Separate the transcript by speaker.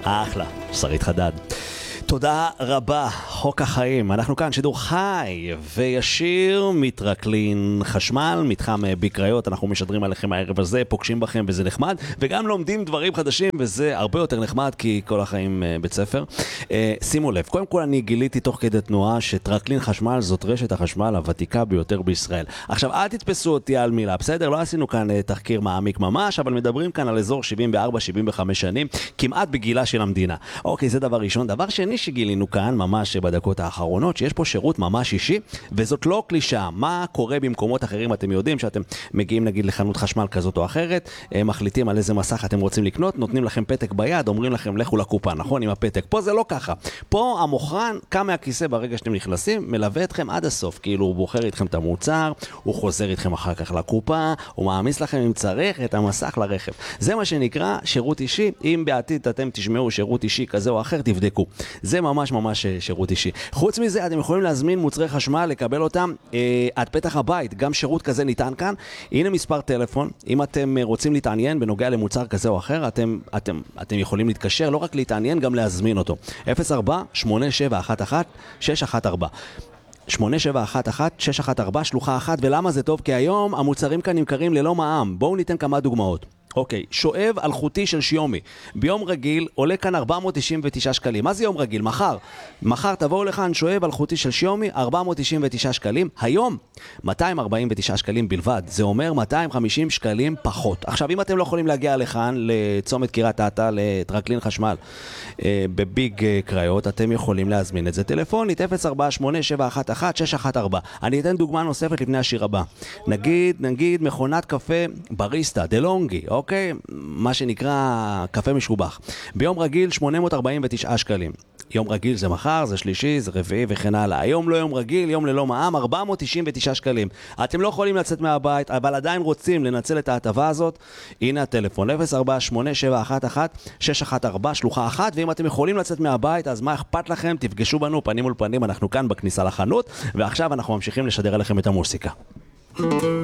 Speaker 1: אחלה, שרית חדד. תודה רבה, חוק החיים. אנחנו כאן שידור חי וישיר מטרקלין חשמל, מתחם בקריות. אנחנו משדרים עליכם הערב הזה, פוגשים בכם וזה נחמד, וגם לומדים דברים חדשים וזה הרבה יותר נחמד כי כל החיים בית ספר. שימו לב, קודם כל אני גיליתי תוך כדי תנועה שטרקלין חשמל זאת רשת החשמל הוותיקה ביותר בישראל. עכשיו אל תתפסו אותי על מילה, בסדר? לא עשינו כאן תחקיר מעמיק ממש, אבל מדברים כאן על אזור 74-75 שנים, כמעט בגילה של המדינה. אוקיי, זה דבר ראשון. דבר שני שגילינו כאן, ממש בדקות האחרונות, שיש פה שירות ממש אישי, וזאת לא קלישה. מה קורה במקומות אחרים? אתם יודעים שאתם מגיעים נגיד לחנות חשמל כזאת או אחרת, מחליטים על איזה מסך אתם רוצים לקנות, נותנים לכם פתק ביד, אומרים לכם לכו לקופה, נכון? עם הפתק. פה זה לא ככה. פה המוכרן קם מהכיסא ברגע שאתם נכנסים, מלווה אתכם עד הסוף. כאילו הוא בוחר איתכם את המוצר, הוא חוזר איתכם אחר כך לקופה, הוא מעמיס לכם אם צריך את המסך לרכב. זה מה שנקרא שירות אישי. אם בעתיד אתם תשמעו שירות אישי כזה או אחר, תבדקו. זה ממש שירות אישי. חוץ מזה, אתם יכולים להזמין מוצרי חשמל, לקבל אותם עד פתח הבית. גם שירות כזה ניתן כאן. הנה מספר טלפון. אם אתם רוצים להתעניין בנוגע למוצר כזה או אחר, אתם יכולים להתקשר, לא רק להתעניין, גם להזמין אותו. 04-8711-614. 8711-614, שלוחה אחת. ולמה זה טוב? כי היום המוצרים כאן נמכרים ללא מע"מ. בואו ניתן כמה דוגמאות. אוקיי, שואב אלחוטי של שיומי. ביום רגיל עולה כאן 499 שקלים. מה זה יום רגיל? מחר תבואו לכאן שואב אלחוטי של שיומי, 499 שקלים. היום 249 שקלים בלבד. זה אומר 250 שקלים פחות. עכשיו, אם אתם לא יכולים להגיע לכאן, לצומת קריית אתא, לטרקלין חשמל, בביג קריות, אתם יכולים להזמין את זה טלפונית, 04-8711-614. אני אתן דוגמה נוספת לפני השיר הבא. נגיד מכונת קפה בריסטה, דלונגי, אוקיי? מה שנקרא קפה משובח. ביום רגיל 849 שקלים. יום רגיל זה מחר, זה שלישי, זה רביעי וכן הלאה. היום לא יום רגיל, יום ללא מע"מ, 499 שקלים. אתם לא יכולים לצאת מהבית, אבל עדיין רוצים לנצל את ההטבה הזאת. הנה הטלפון, 04-8711-614, שלוחה אחת. ואם אתם יכולים לצאת מהבית, אז מה אכפת לכם? תפגשו בנו פנים מול פנים, אנחנו כאן בכניסה לחנות. ועכשיו אנחנו ממשיכים לשדר עליכם את המוסיקה.